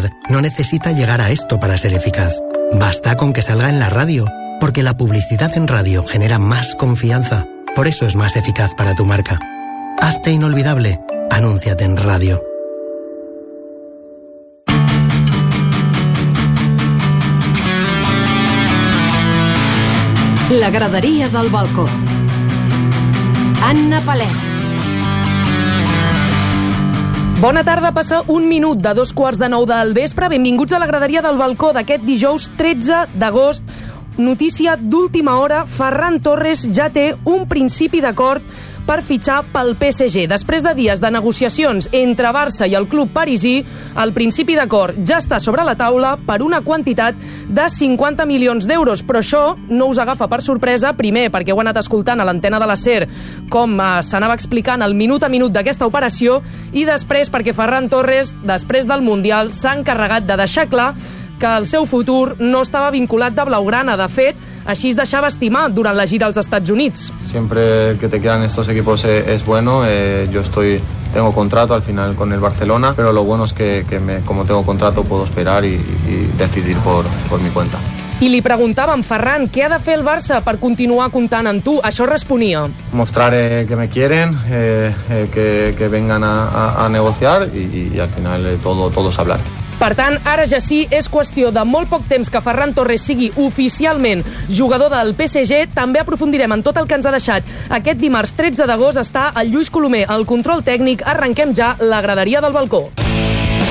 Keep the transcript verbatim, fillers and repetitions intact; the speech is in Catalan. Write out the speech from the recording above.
publicidad no necesita llegar a esto para ser eficaz. Basta con que salga en la radio, porque la publicidad en radio genera más confianza. Por eso es más eficaz para tu marca. Hazte inolvidable. Anúnciate en radio. La graderia del balcó. Anna Palet. Bona tarda, passa un minut de dos quarts de nou del vespre. Benvinguts a la graderia del balcó d'aquest dijous tretze d'agost. Notícia d'última hora, Ferran Torres ja té un principi d'acord per fitxar pel P S G. Després de dies de negociacions entre Barça i el club parisí, el principi d'acord ja està sobre la taula per una quantitat de cinquanta milions d'euros, però això no us agafa per sorpresa, primer perquè heu anat escoltant a l'antena de la SER com eh, s'anava explicant el minut a minut d'aquesta operació, i després perquè Ferran Torres, després del Mundial, s'ha encarregat de deixar clar que el seu futur no estava vinculat de blaugrana. De fet, així es deixava estimar durant la gira als Estats Units. Siempre que te quedan estos equipos es, es bueno. Eh, yo estoy tengo contrato al final con el Barcelona, pero lo bueno es que, que me, como tengo contrato puedo esperar y, y decidir por, por mi cuenta. I li preguntàvem, Ferran, què ha de fer el Barça per continuar comptant amb tu? Això responia. Mostrar eh, que me quieren, eh, eh, que, que vengan a, a, a negociar y, y al final eh, todo, todo es hablar. Per tant, ara ja sí, és qüestió de molt poc temps que Ferran Torres sigui oficialment jugador del P S G. També aprofundirem en tot el que ens ha deixat aquest dimarts tretze d'agost. Està el Lluís Colomer, el control tècnic. Arrenquem ja la graderia del balcó.